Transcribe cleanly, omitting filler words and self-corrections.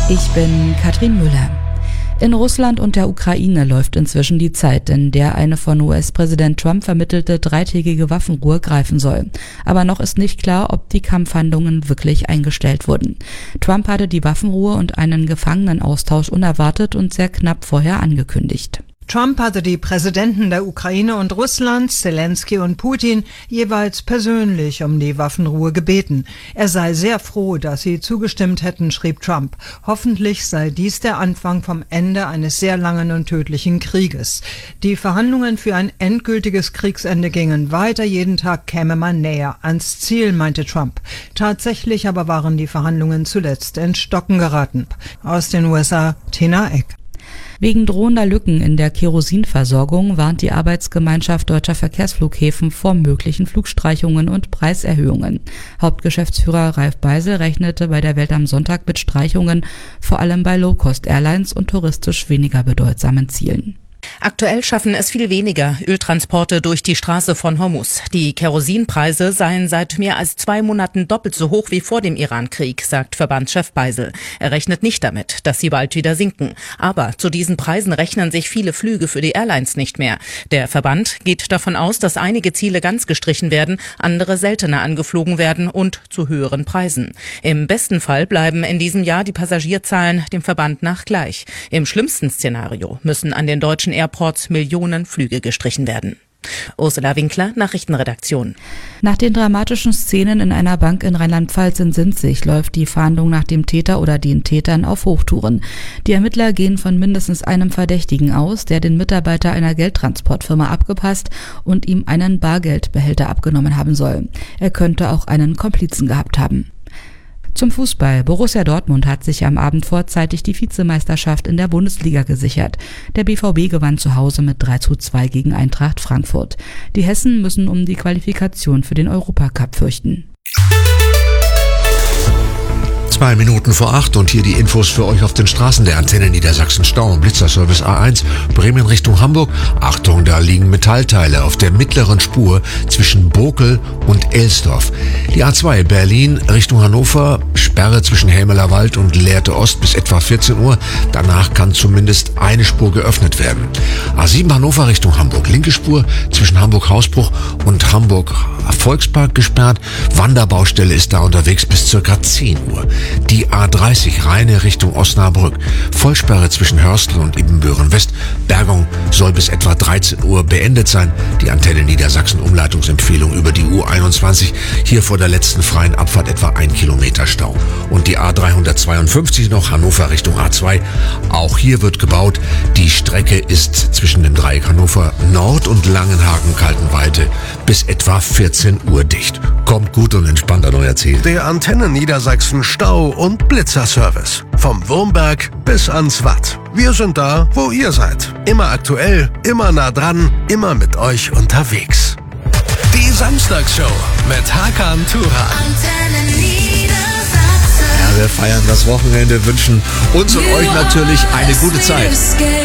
Ich bin Katrin Müller. In Russland und der Ukraine läuft inzwischen die Zeit, in der eine von US-Präsident Trump vermittelte dreitägige Waffenruhe greifen soll. Aber noch ist nicht klar, ob die Kampfhandlungen wirklich eingestellt wurden. Trump hatte die Waffenruhe und einen Gefangenenaustausch unerwartet und sehr knapp vorher angekündigt. Trump hatte die Präsidenten der Ukraine und Russlands, Zelensky und Putin, jeweils persönlich um die Waffenruhe gebeten. Er sei sehr froh, dass sie zugestimmt hätten, schrieb Trump. Hoffentlich sei dies der Anfang vom Ende eines sehr langen und tödlichen Krieges. Die Verhandlungen für ein endgültiges Kriegsende gingen weiter. Jeden Tag käme man näher ans Ziel, meinte Trump. Tatsächlich aber waren die Verhandlungen zuletzt ins Stocken geraten. Aus den USA, Tina Eck. Wegen drohender Lücken in der Kerosinversorgung warnt die Arbeitsgemeinschaft deutscher Verkehrsflughäfen vor möglichen Flugstreichungen und Preiserhöhungen. Hauptgeschäftsführer Ralf Beisel rechnete bei der Welt am Sonntag mit Streichungen, vor allem bei Low-Cost-Airlines und touristisch weniger bedeutsamen Zielen. Aktuell schaffen es viel weniger Öltransporte durch die Straße von Hormuz. Die Kerosinpreise seien seit mehr als 2 Monaten doppelt so hoch wie vor dem Irankrieg, sagt Verbandschef Beisel. Er rechnet nicht damit, dass sie bald wieder sinken. Aber zu diesen Preisen rechnen sich viele Flüge für die Airlines nicht mehr. Der Verband geht davon aus, dass einige Ziele ganz gestrichen werden, andere seltener angeflogen werden und zu höheren Preisen. Im besten Fall bleiben in diesem Jahr die Passagierzahlen dem Verband nach gleich. Im schlimmsten Szenario müssen an den deutschen Airports Millionen Flüge gestrichen werden. Ursula Winkler, Nachrichtenredaktion. Nach den dramatischen Szenen in einer Bank in Rheinland-Pfalz in Sinzig läuft die Fahndung nach dem Täter oder den Tätern auf Hochtouren. Die Ermittler gehen von mindestens einem Verdächtigen aus, der den Mitarbeiter einer Geldtransportfirma abgepasst und ihm einen Bargeldbehälter abgenommen haben soll. Er könnte auch einen Komplizen gehabt haben. Zum Fußball. Borussia Dortmund hat sich am Abend vorzeitig die Vizemeisterschaft in der Bundesliga gesichert. Der BVB gewann zu Hause mit 3:2 gegen Eintracht Frankfurt. Die Hessen müssen um die Qualifikation für den Europacup fürchten. 2 Minuten vor 8 und hier die Infos für euch auf den Straßen der Antenne Niedersachsen. Stau und Blitzerservice A1, Bremen Richtung Hamburg. Achtung, da liegen Metallteile auf der mittleren Spur zwischen Bokel und Elsdorf. Die A2 Berlin Richtung Hannover, Sperre zwischen Helmeler Wald und Lehrte Ost bis etwa 14 Uhr. Danach kann zumindest eine Spur geöffnet werden. A7 Hannover Richtung Hamburg, linke Spur zwischen Hamburg-Hausbruch und Hamburg-Volkspark gesperrt. Wanderbaustelle ist da unterwegs bis circa 10 Uhr. Die A30 Rheine Richtung Osnabrück. Vollsperre zwischen Hörstel und Ibbenbüren-West. Bergung soll bis etwa 13 Uhr beendet sein. Die Antenne Niedersachsen Umleitungsempfehlung über die U21. Hier vor der letzten freien Abfahrt etwa 1 Kilometer Stau. Und die A352 noch Hannover Richtung A2. Auch hier wird gebaut. Die Strecke ist zwischen dem Dreieck Hannover Nord und Langenhagen-Kaltenweite bis etwa 14 Uhr dicht. Kommt gut und entspannt an euer Ziel. Der Antenne Niedersachsen Stau- und Blitzerservice. Vom Wurmberg bis ans Watt. Wir sind da, wo ihr seid. Immer aktuell, immer nah dran, immer mit euch unterwegs. Die Samstagsshow mit Hakan Turan. Antenne Niedersachsen. Ja, wir feiern das Wochenende, wünschen uns und euch natürlich eine gute Zeit.